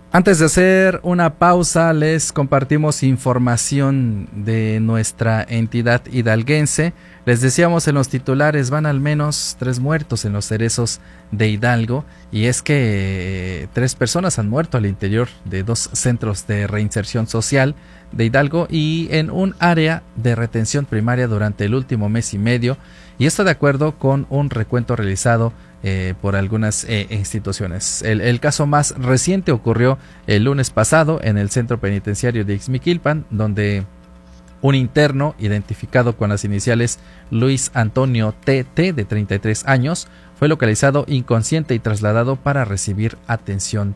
Antes de hacer una pausa, les compartimos información de nuestra entidad hidalguense. Les decíamos en los titulares, van al menos 3 muertos en los cerezos de Hidalgo, y es que 3 personas han muerto al interior de 2 centros de reinserción social de Hidalgo y en un área de retención primaria durante el último mes y medio, y esto de acuerdo con un recuento realizado por algunas instituciones. El caso más reciente ocurrió el lunes pasado en el centro penitenciario de Ixmiquilpan, donde un interno identificado con las iniciales Luis Antonio T.T. de 33 años fue localizado inconsciente y trasladado para recibir atención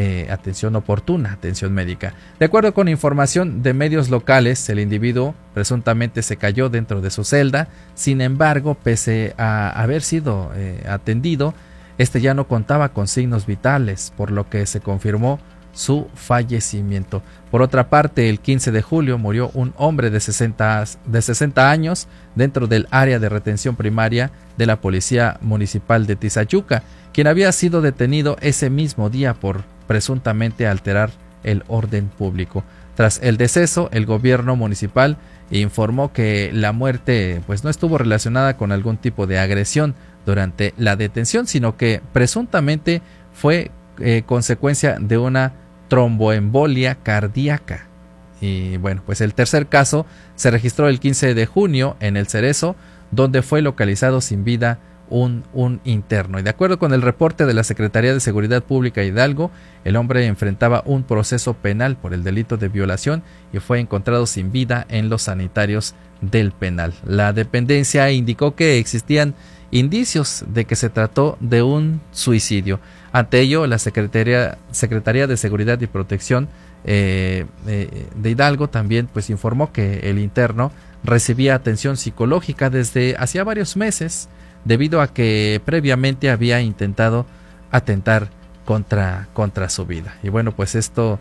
oportuna, atención médica. De acuerdo con información de medios locales, el individuo presuntamente se cayó dentro de su celda. Sin embargo, pese a haber sido atendido, este ya no contaba con signos vitales, por lo que se confirmó su fallecimiento. Por otra parte, el 15 de julio murió un hombre de 60 años dentro del área de retención primaria de la Policía Municipal de Tizayuca, quien había sido detenido ese mismo día por presuntamente alterar el orden público. Tras el deceso, el gobierno municipal informó que la muerte no estuvo relacionada con algún tipo de agresión durante la detención, sino que presuntamente fue consecuencia de una tromboembolia cardíaca. Y bueno, pues el tercer caso se registró el 15 de junio en el Cerezo, donde fue localizado sin vida un interno. Y de acuerdo con el reporte de la Secretaría de Seguridad Pública de Hidalgo, el hombre enfrentaba un proceso penal por el delito de violación y fue encontrado sin vida en los sanitarios del penal. La dependencia indicó que existían indicios de que se trató de un suicidio. Ante ello, la Secretaría de Seguridad y Protección de Hidalgo también informó que el interno recibía atención psicológica desde hacía varios meses, debido a que previamente había intentado atentar contra su vida. Y bueno, pues estos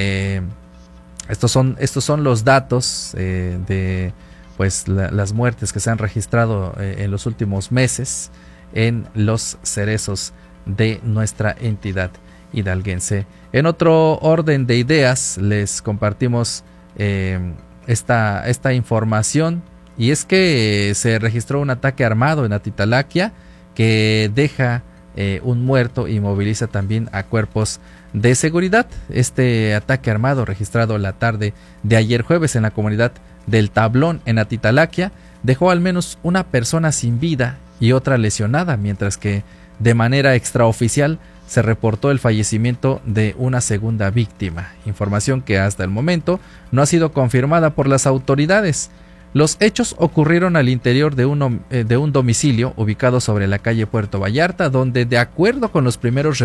son los datos de las muertes que se han registrado en los últimos meses en los cerezos de nuestra entidad hidalguense. En otro orden de ideas, les compartimos esta información, y es que se registró un ataque armado en Atitalaquia que deja un muerto y moviliza también a cuerpos de seguridad. Este ataque armado, registrado la tarde de ayer jueves en la comunidad del Tablón en Atitalaquia, dejó al menos una persona sin vida y otra lesionada, mientras que de manera extraoficial se reportó el fallecimiento de una segunda víctima, información que hasta el momento no ha sido confirmada por las autoridades. Los hechos ocurrieron al interior de un domicilio ubicado sobre la calle Puerto Vallarta, donde, de acuerdo con los primeros